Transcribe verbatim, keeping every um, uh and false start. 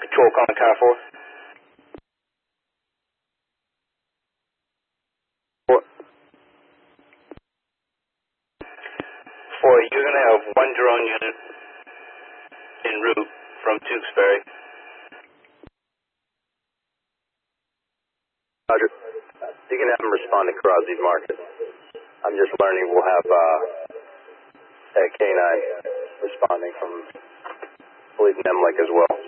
Patrol calling car four. Four. Four, you're going to have one drone unit en route from Tewksbury. Roger. You can have them respond to Karate Market. I'm just learning we'll have uh, a K nine responding from, I believe, Nemlik as well.